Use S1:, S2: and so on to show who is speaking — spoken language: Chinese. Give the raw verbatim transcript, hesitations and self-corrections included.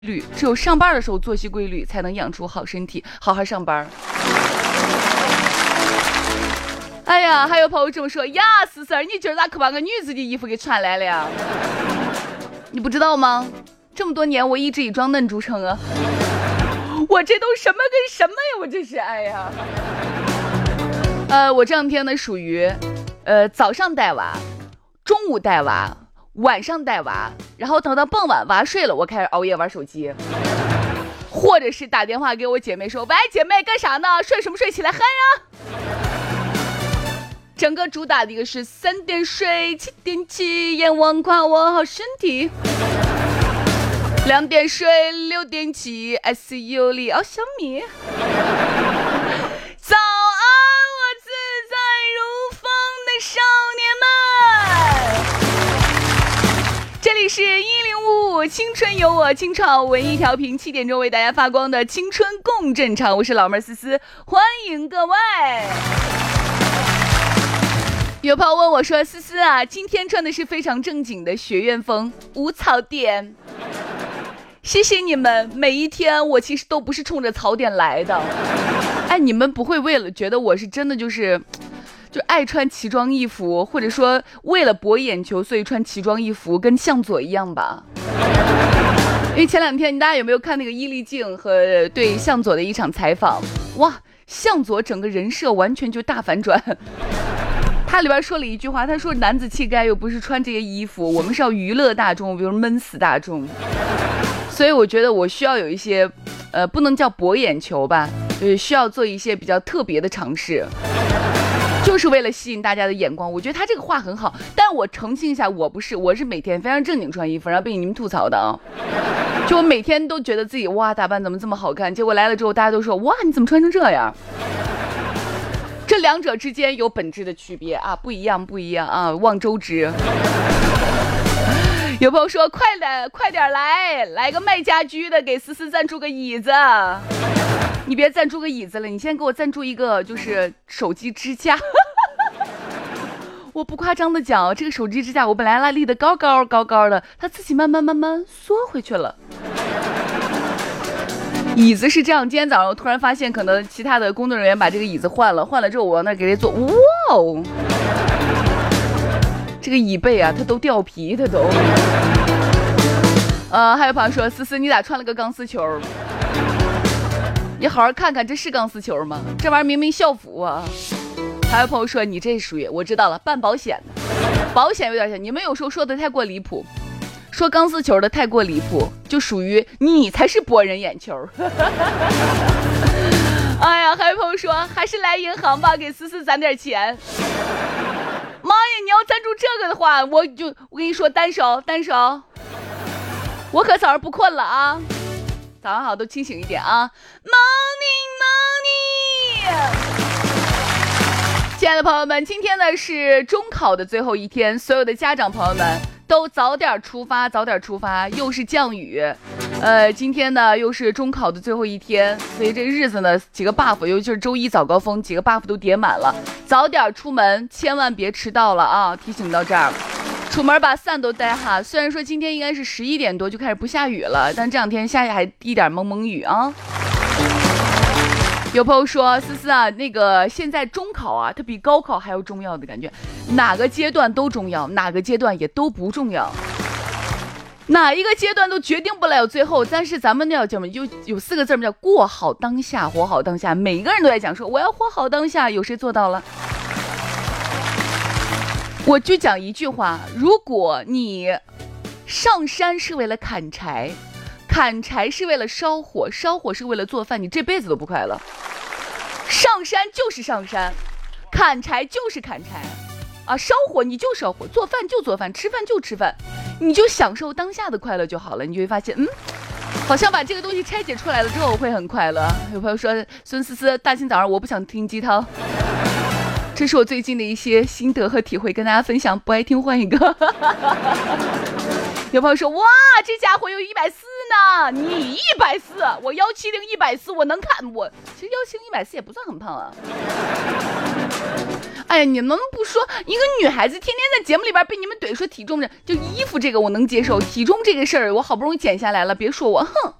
S1: 律，只有上班的时候作息规律，才能养出好身体，好好上班。哎呀，还有朋友这么说呀，思思儿，你今儿咋可把个女子的衣服给穿来了呀？你不知道吗？这么多年我一直以装嫩著称啊！我这都什么跟什么呀？我这是，哎呀，呃，我这两天呢属于，呃，早上带娃，中午带娃，晚上带娃，然后等到傍晚娃睡了，我开始熬夜玩手机，或者是打电话给我姐妹说，喂，姐妹干啥呢？睡什么睡？起来嗨呀！整个主打的一个是三点睡，七点起，眼望夸我好身体。两点睡，六点起 ，I C U 里熬小米。早安，我自在如风的少年们。这里是一零五五青春有我，清唱文艺调频，七点钟为大家发光的青春共振场，我是老妹儿思思，欢迎各位。有朋友问我说，思思啊，今天穿的是非常正经的学院风无槽点。谢谢你们，每一天我其实都不是冲着槽点来的。哎，你们不会为了觉得我是真的就是就爱穿奇装异服，或者说为了博眼球所以穿奇装异服，跟向佐一样吧？因为前两天大家有没有看那个伊丽静和对向佐的一场采访？哇，向佐整个人设完全就大反转。他里边说了一句话，他说男子气概又不是穿这些衣服，我们是要娱乐大众，比如闷死大众。所以我觉得我需要有一些呃不能叫博眼球吧，就是需要做一些比较特别的尝试，就是为了吸引大家的眼光。我觉得他这个话很好，但我澄清一下，我不是，我是每天非常正经穿衣服，然后被你们吐槽的啊。就我每天都觉得自己哇打扮怎么这么好看，结果来了之后大家都说哇你怎么穿成这样。这两者之间有本质的区别啊，不一样不一样啊，望周知。有朋友说快点快点来来个卖家居的，给思思赞助个椅子。你别赞助个椅子了，你先给我赞助一个就是手机支架。我不夸张的讲，这个手机支架我本来拉立得高高高高的，它自己慢慢慢慢缩回去了。椅子是这样，今天早上我突然发现可能其他的工作人员把这个椅子换了，换了之后我往那给他坐，哇哦，这个椅背啊它都掉皮，它都呃，还有朋友说思思你咋穿了个钢丝球？你好好看看，这是钢丝球吗？这玩意儿明明校服啊。还有朋友说你这属于我知道了，办保险的，保险有点像，你们有时候说的太过离谱，说钢丝球的太过离谱，就属于你才是博人眼球。哎呀，还有朋友说还是来银行吧，给思思攒点钱。妈呀，你要赞助这个的话，我就我跟你说单手单手，我可早上不困了啊，早上好都清醒一点啊。Morning Morning。亲爱的朋友们，今天呢是中考的最后一天，所有的家长朋友们都早点出发，早点出发。又是降雨，呃，今天呢又是中考的最后一天，所以这日子呢几个 buff， 尤其是周一早高峰，几个 buff 都叠满了。早点出门，千万别迟到了啊！提醒到这儿，出门把伞都带哈。虽然说今天应该是十一点多就开始不下雨了，但这两天下还滴点蒙蒙雨啊。有朋友说思思啊，那个现在中考啊它比高考还要重要的感觉，哪个阶段都重要，哪个阶段也都不重要，哪一个阶段都决定不了最后。但是咱们要叫什么，有有四个字叫过好当下，活好当下。每一个人都在讲说我要活好当下，有谁做到了？我就讲一句话，如果你上山是为了砍柴，砍柴是为了烧火，烧火是为了做饭，你这辈子都不快乐。上山就是上山，砍柴就是砍柴啊，烧火你就烧火，做饭就做饭，吃饭就吃饭，你就享受当下的快乐就好了。你就会发现嗯，好像把这个东西拆解出来了之后会很快乐。有朋友说孙思思大清早上我不想听鸡汤，这是我最近的一些心得和体会跟大家分享，不爱听换一个。有朋友说哇这家伙有一百四呢，你一百四，我幺七零一百四，我能看我其实幺七零一百四也不算很胖啊。 哎呀，你们不说一个女孩子天天在节目里边被你们怼说体重，就衣服这个我能接受，体重这个事儿我好不容易减下来了，别说我，哼。